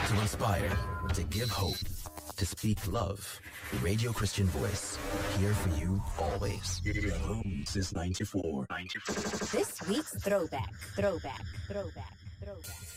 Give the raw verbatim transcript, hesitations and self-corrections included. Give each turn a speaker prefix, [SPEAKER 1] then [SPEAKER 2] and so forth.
[SPEAKER 1] To inspire, to give hope, to speak love. Radio Christian Voice, here for you always. Since ninety-four.
[SPEAKER 2] This week's Throwback, Throwback, Throwback, Throwback.